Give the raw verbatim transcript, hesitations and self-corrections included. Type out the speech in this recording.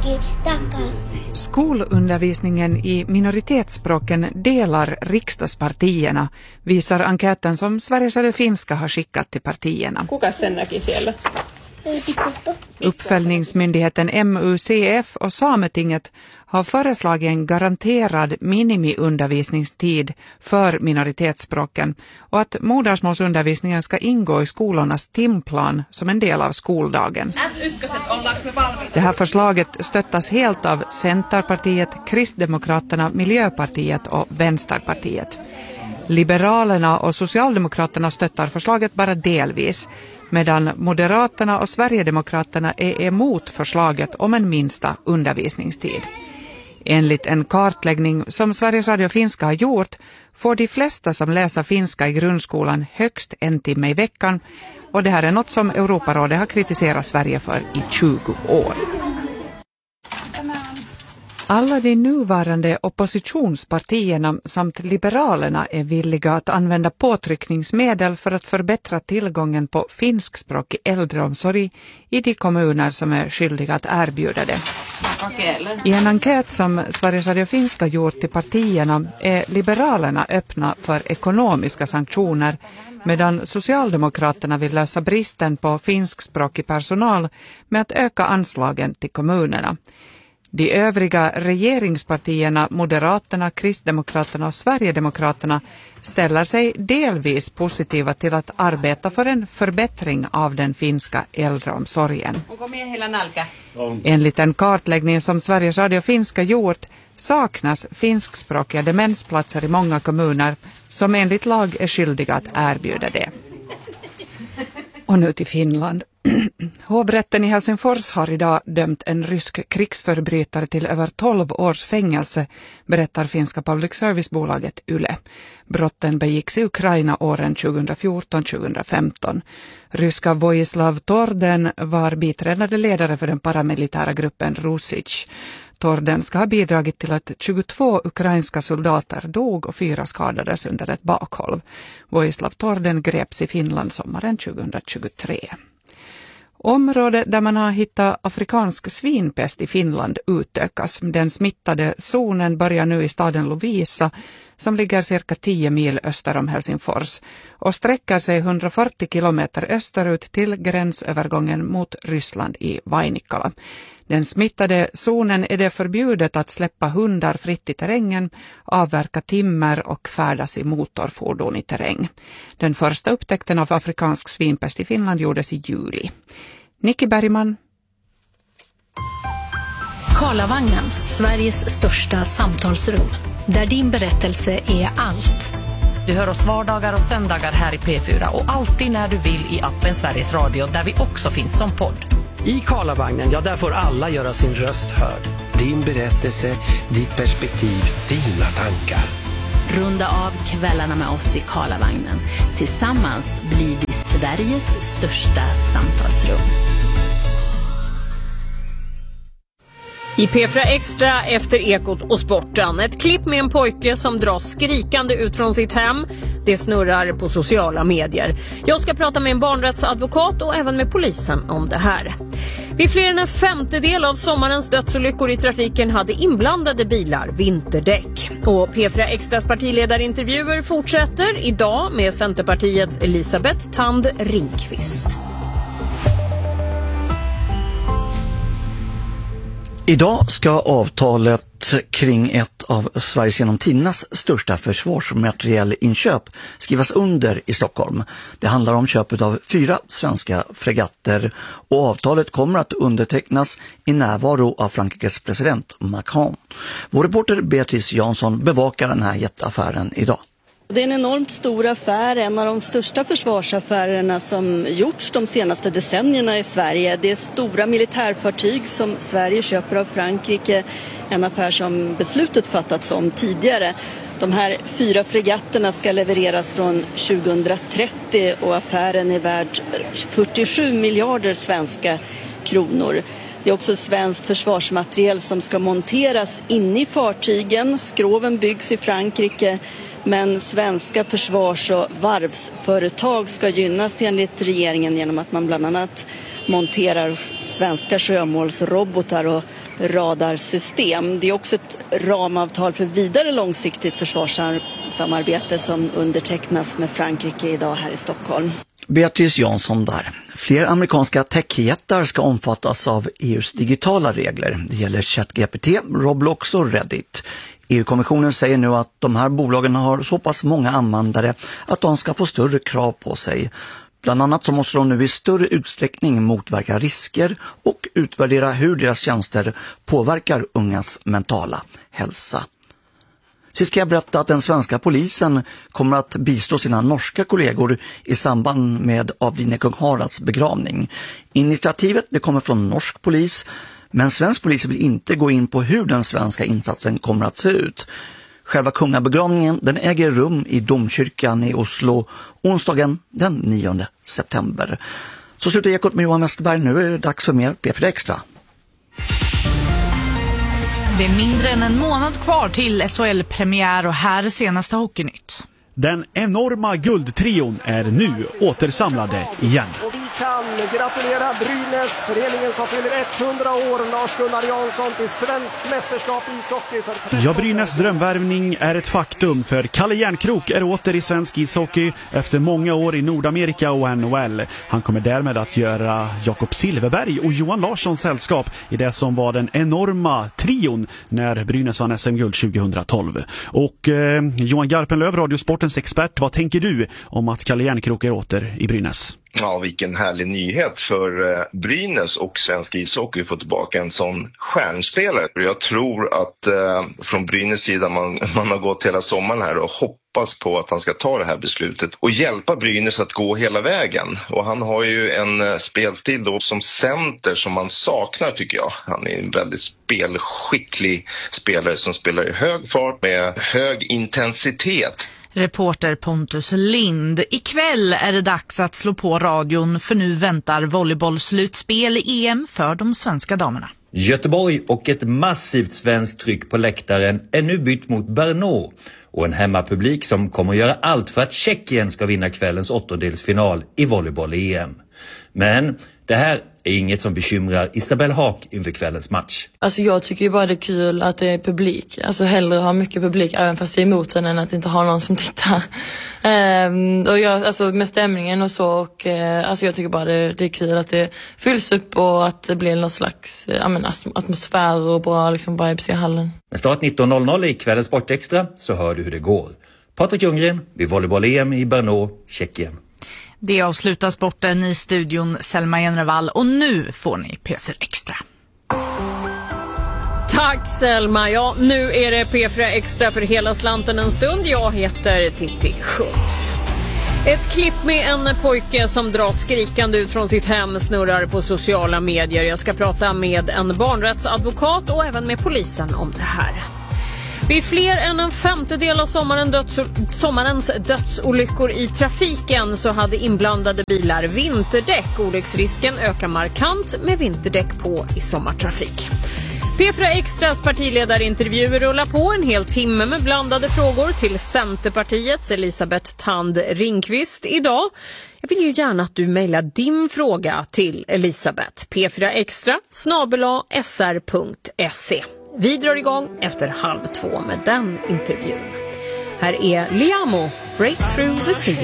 kaikki takas. Skolundervisningen i minoritetsspråken delar riksdagspartierna, visar enkäten som Sveriges Radio Finska har skickat till partierna. Kuka sen näki siellä? Uppföljningsmyndigheten M U C F och Sametinget har föreslagit en garanterad minimiundervisningstid för minoritetsspråken och att modersmålsundervisningen ska ingå i skolornas timplan som en del av skoldagen. Det här förslaget stöttas helt av Centerpartiet, Kristdemokraterna, Miljöpartiet och Vänsterpartiet. Liberalerna och Socialdemokraterna stöttar förslaget bara delvis, medan Moderaterna och Sverigedemokraterna är emot förslaget om en minsta undervisningstid. Enligt en kartläggning som Sveriges Radio Finska har gjort får de flesta som läser finska i grundskolan högst en timme i veckan, och det här är något som Europarådet har kritiserat Sverige för i tjugo år. Alla de nuvarande oppositionspartierna samt liberalerna är villiga att använda påtryckningsmedel för att förbättra tillgången på finskspråkig äldreomsorg i de kommuner som är skyldiga att erbjuda det. I en enkät som Sveriges Radio Finska gjort till partierna är liberalerna öppna för ekonomiska sanktioner, medan Socialdemokraterna vill lösa bristen på finskspråkig personal med att öka anslagen till kommunerna. De övriga regeringspartierna, Moderaterna, Kristdemokraterna och Sverigedemokraterna ställer sig delvis positiva till att arbeta för en förbättring av den finska äldreomsorgen. Enligt en kartläggning som Sveriges Radio Finska gjort saknas finskspråkiga demensplatser i många kommuner som enligt lag är skyldiga att erbjuda det. Och nu till Finland. Hovrätten i Helsingfors har idag dömt en rysk krigsförbrytare till över tolv års fängelse, berättar finska public service-bolaget Yle. Brotten begicks i Ukraina åren tjugohundrafjorton till tjugohundrafemton. Ryska Vojislav Torden var biträdande ledare för den paramilitära gruppen Rusic. Torden ska ha bidragit till att tjugotvå ukrainska soldater dog och fyra skadades under ett bakhåll. Vojislav Torden greps i Finland sommaren tjugohundratjugotre. Området där man har hittat afrikansk svinpest i Finland utökas. Den smittade zonen börjar nu i staden Lovisa som ligger cirka tio mil öster om Helsingfors och sträcker sig hundrafyrtio kilometer österut till gränsövergången mot Ryssland i Vainikala. Den smittade zonen är det förbjudet att släppa hundar fritt i terrängen, avverka timmer och färdas i motorfordon i terräng. Den första upptäckten av afrikansk svinpest i Finland gjordes i juli. Nicky Bergman. Karlavagnen, Sveriges största samtalsrum. Där din berättelse är allt. Du hör oss vardagar och söndagar här i P fyra och alltid när du vill i appen Sveriges Radio där vi också finns som podd. I Karlavagnen, ja där får alla göra sin röst hörd. Din berättelse, ditt perspektiv, dina tankar. Runda av kvällarna med oss i Karlavagnen. Tillsammans blir vi Sveriges största samtalsrum. I P fyra Extra efter Ekot och sporten. Ett klipp med en pojke som dras skrikande ut från sitt hem. Det snurrar på sociala medier. Jag ska prata med en barnrättsadvokat och även med polisen om det här. Vid fler än en femtedel av sommarens dödsolyckor i trafiken hade inblandade bilar vinterdäck. Och P fyra Extras partiledarintervjuer fortsätter idag med Centerpartiets Elisabeth Tand Ringqvist. Idag ska avtalet kring ett av Sveriges genom tidernas största försvarsmaterielinköp skrivas under i Stockholm. Det handlar om köpet av fyra svenska fregatter och avtalet kommer att undertecknas i närvaro av Frankrikes president Macron. Vår reporter Beatrice Jansson bevakar den här jätteaffären idag. Det är en enormt stor affär, en av de största försvarsaffärerna som gjorts de senaste decennierna i Sverige. Det är stora militärfartyg som Sverige köper av Frankrike, en affär som beslutet fattats om tidigare. De här fyra fregatterna ska levereras från tjugohundratrettio och affären är värd fyrtiosju miljarder svenska kronor. Det är också svenskt försvarsmateriel som ska monteras in i fartygen. Skroven byggs i Frankrike. Men svenska försvars- och varvsföretag ska gynnas enligt regeringen genom att man bland annat monterar svenska sjömålsrobotar och radarsystem. Det är också ett ramavtal för vidare långsiktigt försvarssamarbete som undertecknas med Frankrike idag här i Stockholm. Beatrice Jansson där. Fler amerikanska techjättar ska omfattas av E U:s digitala regler. Det gäller ChatGPT, Roblox och Reddit. E U-kommissionen säger nu att de här bolagen har så pass många användare att de ska få större krav på sig. Bland annat så måste de nu i större utsträckning motverka risker och utvärdera hur deras tjänster påverkar ungas mentala hälsa. Sist ska jag berätta att den svenska polisen kommer att bistå sina norska kollegor i samband med avlidne kung Haralds begravning. Initiativet det kommer från norsk polis, men svensk polis vill inte gå in på hur den svenska insatsen kommer att se ut. Själva kungabegravningen den äger rum i domkyrkan i Oslo onsdagen den nionde september. Så slutar Ekot med Johan Westerberg. Nu är det dags för mer P fyra Extra. Det är mindre än en månad kvar till S H L-premiär och här är senaste Hockeynytt. Den enorma guldtrion är nu återsamlade igen. Och vi kan gratulera Brynäs, föreningen som fyller hundra år, Lars-Gunnar Jansson, till svenskt mästerskap i ishockey. För ja, Brynäs drömvärvning är ett faktum, för Kalle Järnkrok är åter i svensk ishockey efter många år i Nordamerika och N H L. Han kommer därmed att göra Jakob Silverberg och Johan Larssons sällskap i det som var den enorma trion när Brynäs vann S M-guld tjugohundratolv. Och eh, Johan Garpenlöv, Radiosportens expert, vad tänker du om att Kalle Järnkrok är åter i Brynäs? Ja, vilken härlig nyhet för eh, Brynäs och svensk ishockey får tillbaka en sån stjärnspelare. Jag tror att eh, från Brynäs sida man, man har gått hela sommaren här och hoppas på att han ska ta det här beslutet och hjälpa Brynäs att gå hela vägen. Och han har ju en eh, spelstil då som center som man saknar, tycker jag. Han är en väldigt spelskicklig spelare som spelar i hög fart med hög intensitet. Reporter Pontus Lind. Ikväll är det dags att slå på radion för nu väntar volleybollslutspel i E M för de svenska damerna. Göteborg och ett massivt svenskt tryck på läktaren är nu bytt mot Brno och en hemmapublik som kommer att göra allt för att Tjeckien ska vinna kvällens åttondelsfinal i volleyboll i E M. Men det här är inget som bekymrar Isabelle Haak inför kvällens match. Alltså jag tycker ju bara det är kul att det är publik. Alltså hellre ha mycket publik även fast det är emot den än att inte ha någon som tittar. Ehm, och jag, alltså med stämningen och så. Och, eh, alltså jag tycker bara det, det är kul att det fylls upp och att det blir någon slags eh, men, atmosfär och bra liksom, vibes i hallen. Med start nitton noll noll i kvällens Sportextra så hör du hur det går. Patrik Ljunggren vid volleyboll-E M i Brno, Tjeckien. Det avslutar sporten i studion Selma Jenrevall och nu får ni P fyra Extra. Tack Selma. Ja, nu är det P fyra Extra för hela slanten en stund. Jag heter Titti Schultz. Ett klipp med en pojke som drar skrikande ut från sitt hem snurrar på sociala medier. Jag ska prata med en barnrättsadvokat och även med polisen om det här. Vid fler än en femtedel av sommaren döds, sommarens dödsolyckor i trafiken så hade inblandade bilar vinterdäck. Olycksrisken ökar markant med vinterdäck på i sommartrafik. P fyra Extras partiledarintervjuer rullar på en hel timme med blandade frågor till Centerpartiets Elisabeth Thand Ringqvist idag. Jag vill ju gärna att du mejlar din fråga till Elisabeth. P fyra Extra snabel-a s r punkt se. Vi drar igång efter halv två med den intervjun. Här är Liamo, Break Through the Ceiling.